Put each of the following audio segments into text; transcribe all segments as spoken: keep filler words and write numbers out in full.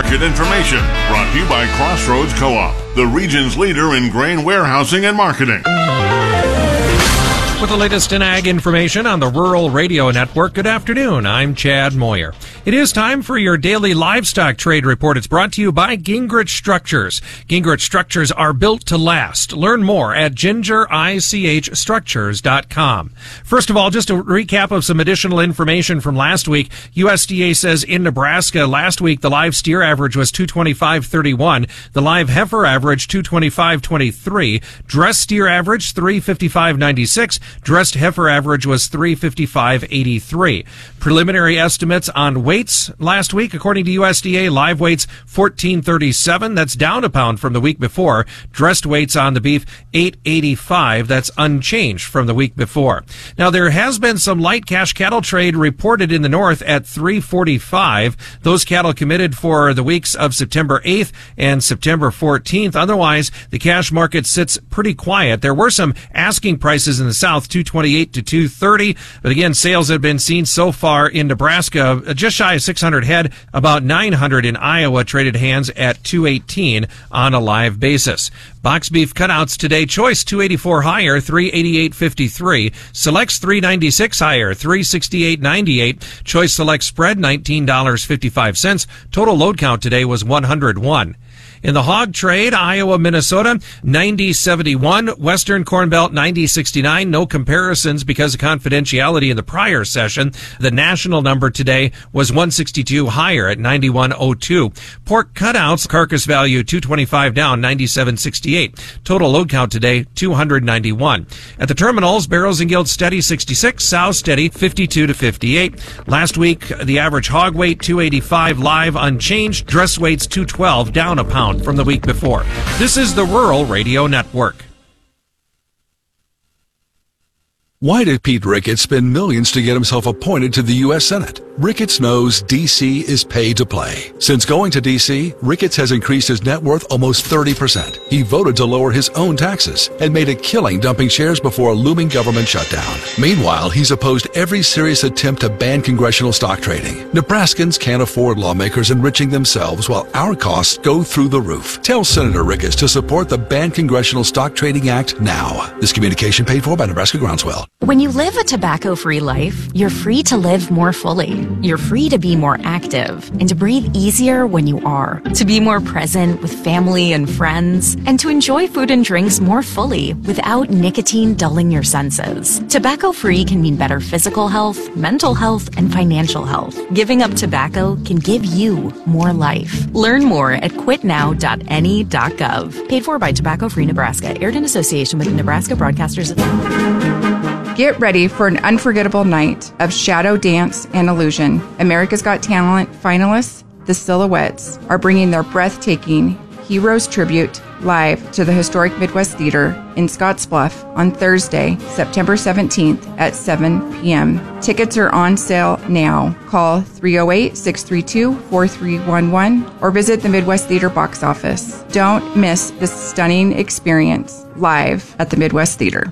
market information. Brought to you by Crossroads Co-op, the region's leader in grain warehousing and marketing. With the latest in ag information on the Rural Radio Network, good afternoon. I'm Chad Moyer. It is time for your daily livestock trade report. It's brought to you by Gingrich Structures. Gingrich Structures are built to last. Learn more at ginger ich structures dot com. First of all, just a recap of some additional information from last week. U S D A says in Nebraska last week the live steer average was two twenty-five thirty-one. The live heifer average two twenty-five twenty-three. Dressed steer average three fifty-five ninety-six. Dressed heifer average was three fifty-five eighty-three. Preliminary estimates on weights last week, according to U S D A, live weights fourteen thirty-seven. That's down a pound from the week before. Dressed weights on the beef eight eighty-five. That's unchanged from the week before. Now, there has been some light cash cattle trade reported in the north at three forty-five. Those cattle committed for the weeks of September eighth and September fourteenth. Otherwise, the cash market sits pretty quiet. There were some asking prices in the south, two twenty-eight to two thirty. But again, sales have been seen so far in Nebraska, just shy of six hundred head, about nine hundred in Iowa traded hands at two eighteen on a live basis. Box beef cutouts today, choice two eighty-four higher, three eighty-eight fifty-three. Selects three ninety-six higher, three sixty-eight ninety-eight. Choice select spread nineteen fifty-five. Total load count today was one hundred one. In the hog trade, Iowa, Minnesota, ninety seventy-one. Western Corn Belt, ninety sixty-nine. No comparisons because of confidentiality in the prior session. The national number today was one sixty-two higher at ninety-one oh two. Pork cutouts, carcass value two twenty-five down, ninety-seven sixty-eight. Total load count today, two hundred ninety-one. At the terminals, barrels and gilts steady sixty-six, sows steady fifty-two to fifty-eight. Last week, the average hog weight two eighty-five live unchanged. Dress weights two twelve, down a pound from the week before. This is the Rural Radio Network. Why did Pete Ricketts spend millions to get himself appointed to the U S Senate? Ricketts knows D C is pay to play. Since going to D C, Ricketts has increased his net worth almost thirty percent. He voted to lower his own taxes and made a killing dumping shares before a looming government shutdown. Meanwhile, he's opposed every serious attempt to ban congressional stock trading. Nebraskans can't afford lawmakers enriching themselves while our costs go through the roof. Tell Senator Ricketts to support the Ban Congressional Stock Trading Act now. This communication paid for by Nebraska Groundswell. When you live a tobacco-free life, you're free to live more fully. You're free to be more active and to breathe easier when you are, to be more present with family and friends, and to enjoy food and drinks more fully without nicotine dulling your senses. Tobacco-free can mean better physical health, mental health, and financial health. Giving up tobacco can give you more life. Learn more at quit now dot N E dot gov. Paid for by Tobacco Free Nebraska. Aired in association with the Nebraska Broadcasters Association. Get ready for an unforgettable night of shadow dance and illusion. America's Got Talent finalists, the Silhouettes, are bringing their breathtaking Heroes Tribute live to the historic Midwest Theater in Scottsbluff on Thursday, September seventeenth at seven p.m. Tickets are on sale now. Call three oh eight, six three two, four three one one or visit the Midwest Theater box office. Don't miss this stunning experience live at the Midwest Theater.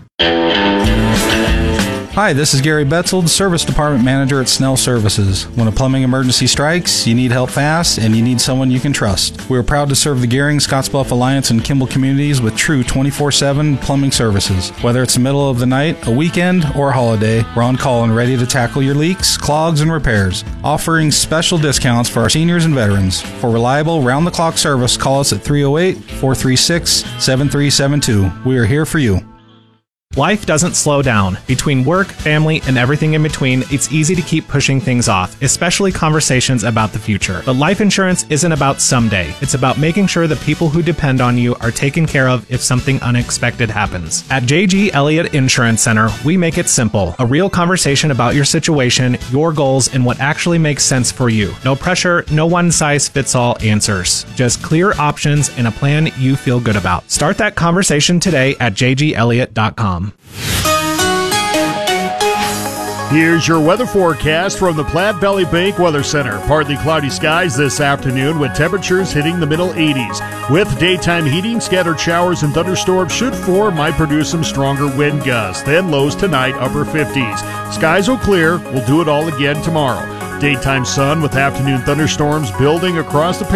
Hi, this is Gary Betzold, Service Department Manager at Snell Services. When a plumbing emergency strikes, you need help fast, and you need someone you can trust. We are proud to serve the Gehring, Scottsbluff Alliance, and Kimball communities with true twenty-four seven plumbing services. Whether it's the middle of the night, a weekend, or a holiday, we're on call and ready to tackle your leaks, clogs, and repairs. Offering special discounts for our seniors and veterans. For reliable, round-the-clock service, call us at three oh eight, four three six, seven three seven two. We are here for you. Life doesn't slow down. Between work, family, and everything in between, it's easy to keep pushing things off, especially conversations about the future. But life insurance isn't about someday. It's about making sure the people who depend on you are taken care of if something unexpected happens. At J G Elliott Insurance Center, we make it simple. A real conversation about your situation, your goals, and what actually makes sense for you. No pressure, no one-size-fits-all answers. Just clear options and a plan you feel good about. Start that conversation today at j g elliott dot com. Here's your weather forecast from the Platte Valley Bank Weather Center. Partly cloudy skies this afternoon with temperatures hitting the middle eighties. With daytime heating, scattered showers and thunderstorms should form might produce some stronger wind gusts. Then lows tonight, upper fifties. Skies will clear. We'll do it all again tomorrow. Daytime sun with afternoon thunderstorms building across the